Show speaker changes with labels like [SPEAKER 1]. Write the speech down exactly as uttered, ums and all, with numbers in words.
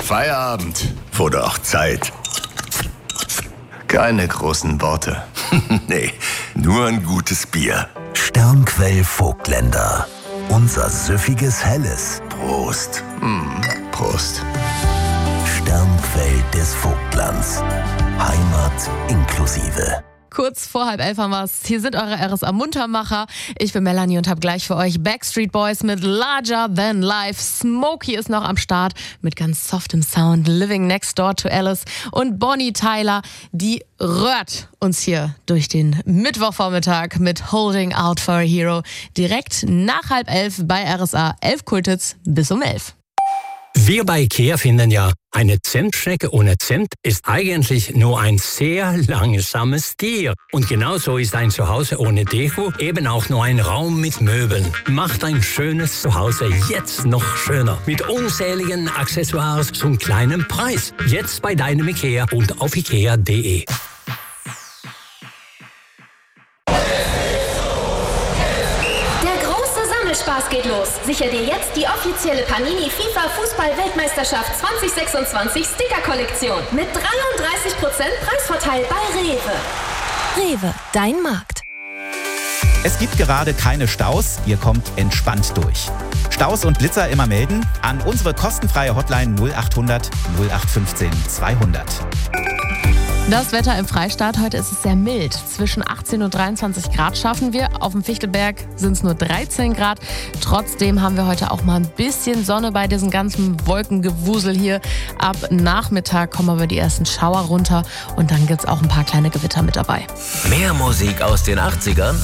[SPEAKER 1] Feierabend. Wurde auch Zeit. Keine großen Worte. Nee, nur ein gutes Bier.
[SPEAKER 2] Sternquell Vogtländer. Unser süffiges Helles.
[SPEAKER 1] Prost. Mm, Prost.
[SPEAKER 2] Sternquell des Vogtlands. Heimat inklusive.
[SPEAKER 3] Kurz vor halb elf haben wir's. Hier sind eure R S A-Muntermacher. Ich bin Melanie und habe gleich für euch Backstreet Boys mit Larger Than Life. Smokey ist noch am Start mit ganz softem Sound. Living Next Door to Alice. Und Bonnie Tyler, die rührt uns hier durch den Mittwochvormittag mit Holding Out for a Hero. Direkt nach halb elf bei R S A. elf Kultits bis um elf.
[SPEAKER 4] Wir bei IKEA finden ja, eine Zimtschnecke ohne Zimt ist eigentlich nur ein sehr langsames Tier. Und genauso ist ein Zuhause ohne Deko eben auch nur ein Raum mit Möbeln. Macht ein schönes Zuhause jetzt noch schöner. Mit unzähligen Accessoires zum kleinen Preis. Jetzt bei deinem IKEA und auf ikea punkt de.
[SPEAKER 5] Spaß geht los. Sicher dir jetzt die offizielle Panini FIFA Fußball-Weltmeisterschaft zwanzig sechsundzwanzig Sticker-Kollektion mit dreiunddreißig Prozent Preisvorteil bei Rewe.
[SPEAKER 3] Rewe, dein Markt.
[SPEAKER 6] Es gibt gerade keine Staus, ihr kommt entspannt durch. Staus und Blitzer immer melden an unsere kostenfreie Hotline null achthundert null acht fünfzehn zweihundert.
[SPEAKER 3] Das Wetter im Freistaat, heute ist es sehr mild. Zwischen achtzehn und dreiundzwanzig Grad schaffen wir. Auf dem Fichtelberg sind es nur dreizehn Grad. Trotzdem haben wir heute auch mal ein bisschen Sonne bei diesem ganzen Wolkengewusel hier. Ab Nachmittag kommen aber die ersten Schauer runter und dann gibt es auch ein paar kleine Gewitter mit dabei.
[SPEAKER 7] Mehr Musik aus den achtzigern